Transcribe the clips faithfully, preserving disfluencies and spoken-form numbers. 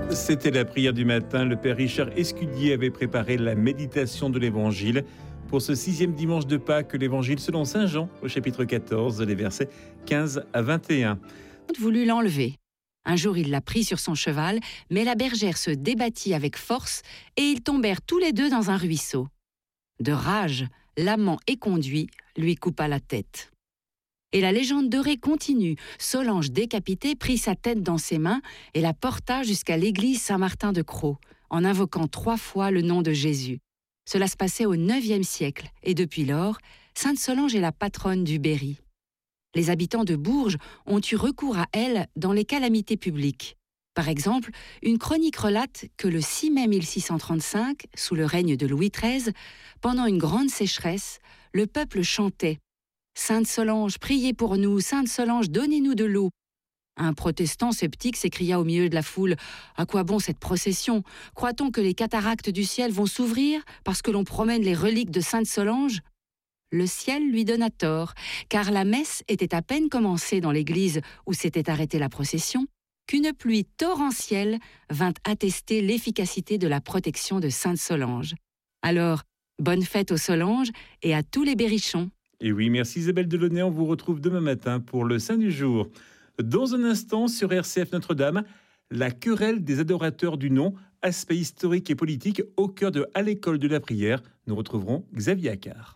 C'était la prière du matin. Le père Richard Escudier avait préparé la méditation de l'Évangile pour ce sixième dimanche de Pâques, l'Évangile selon saint Jean, au chapitre quatorze, les versets quinze à vingt et un. Voulut l'enlever. Un jour, il la prit sur son cheval, mais la bergère se débattit avec force et ils tombèrent tous les deux dans un ruisseau. De rage, l'amant éconduit lui coupa la tête. Et la légende dorée continue. Solange, décapitée, prit sa tête dans ses mains et la porta jusqu'à l'église Saint-Martin de Crau, en invoquant trois fois le nom de Jésus. Cela se passait au neuvième siècle, et depuis lors, Sainte Solange est la patronne du Berry. Les habitants de Bourges ont eu recours à elle dans les calamités publiques. Par exemple, une chronique relate que le six mai mille six cent trente-cinq, sous le règne de Louis treize, pendant une grande sécheresse, le peuple chantait « Sainte Solange, priez pour nous, Sainte Solange, donnez-nous de l'eau ». Un protestant sceptique s'écria au milieu de la foule « À quoi bon cette procession ? Croit-on que les cataractes du ciel vont s'ouvrir parce que l'on promène les reliques de Sainte Solange ?» Le ciel lui donna tort, car la messe était à peine commencée dans l'église où s'était arrêtée la procession, qu'une pluie torrentielle vint attester l'efficacité de la protection de Sainte Solange. Alors, bonne fête aux Solanges et à tous les berrichons. Et oui, merci Isabelle Delaunay, on vous retrouve demain matin pour le Saint du jour. Dans un instant, sur R C F Notre-Dame, la querelle des adorateurs du nom, aspect historique et politique au cœur de À l'école de la prière. Nous retrouverons Xavier Accard.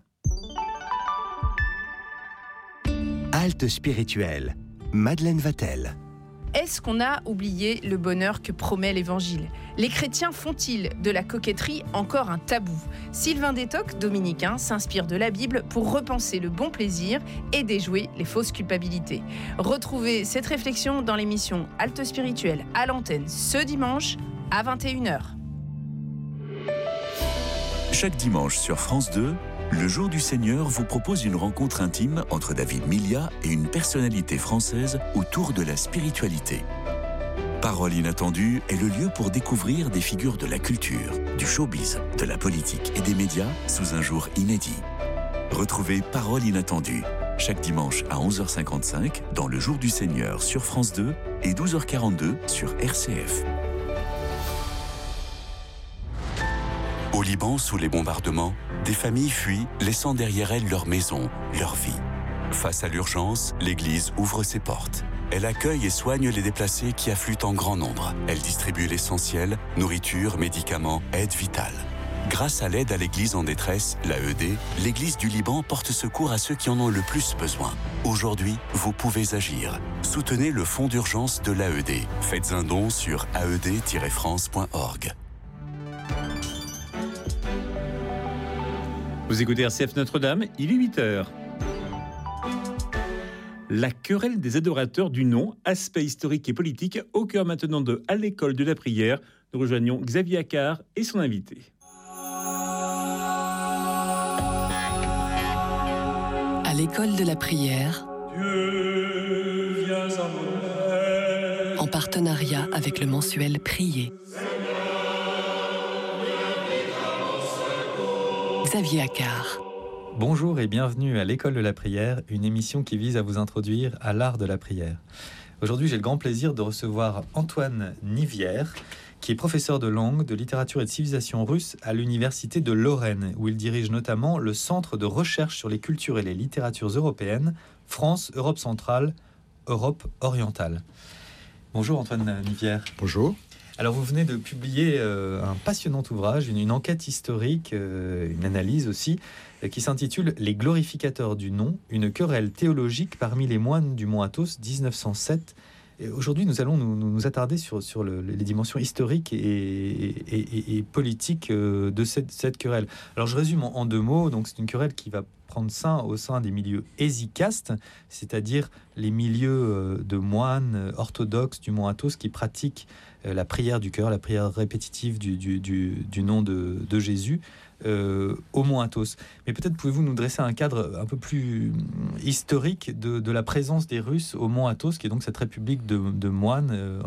Halte spirituelle, Madeleine Vatel. Est-ce qu'on a oublié le bonheur que promet l'Évangile ? Les chrétiens font-ils de la coquetterie encore un tabou ? Sylvain Détoc, dominicain, s'inspire de la Bible pour repenser le bon plaisir et déjouer les fausses culpabilités. Retrouvez cette réflexion dans l'émission Halte spirituelle à l'antenne ce dimanche à vingt et une heures. Chaque dimanche sur France deux, le Jour du Seigneur vous propose une rencontre intime entre David Milia et une personnalité française autour de la spiritualité. Parole inattendue est le lieu pour découvrir des figures de la culture, du showbiz, de la politique et des médias sous un jour inédit. Retrouvez Parole inattendue chaque dimanche à onze heures cinquante-cinq dans le Jour du Seigneur sur France deux et douze heures quarante-deux sur R C F. Au Liban, sous les bombardements, des familles fuient, laissant derrière elles leur maison, leur vie. Face à l'urgence, l'Église ouvre ses portes. Elle accueille et soigne les déplacés qui affluent en grand nombre. Elle distribue l'essentiel, nourriture, médicaments, aide vitale. Grâce à l'aide à l'Église en détresse, l'A E D, l'Église du Liban porte secours à ceux qui en ont le plus besoin. Aujourd'hui, vous pouvez agir. Soutenez le fonds d'urgence de l'A E D. Faites un don sur a e d tiret france point org. Vous écoutez R C F Notre-Dame, il est huit heures. La querelle des adorateurs du nom, aspect historique et politique, au cœur maintenant de À l'école de la prière. Nous rejoignons Xavier Accard et son invité. À l'école de la prière, Dieu, viens à mon aide. En partenariat avec le mensuel Prier. Xavier Accard. Bonjour et bienvenue à l'École de la prière, une émission qui vise à vous introduire à l'art de la prière. Aujourd'hui, j'ai le grand plaisir de recevoir Antoine Nivière, qui est professeur de langue, de littérature et de civilisation russe à l'Université de Lorraine, où il dirige notamment le Centre de recherche sur les cultures et les littératures européennes, France, Europe centrale, Europe orientale. Bonjour Antoine Nivière. Bonjour. Alors vous venez de publier euh, un passionnant ouvrage, une, une enquête historique, euh, une analyse aussi, euh, qui s'intitule « Les glorificateurs du nom, une querelle théologique parmi les moines du Mont Athos, dix-neuf cent sept ». Et aujourd'hui, nous allons nous, nous attarder sur, sur le, les dimensions historiques et, et, et, et politiques euh, de cette, cette querelle. Alors je résume en, en deux mots, donc c'est une querelle qui va prendre sein au sein des milieux hésicastes, c'est-à-dire les milieux de moines orthodoxes du Mont Athos qui pratiquent la prière du cœur, la prière répétitive du, du, du, du nom de, de Jésus euh, au Mont Athos. Mais peut-être pouvez-vous nous dresser un cadre un peu plus historique de, de la présence des Russes au Mont Athos, qui est donc cette république de, de moines euh,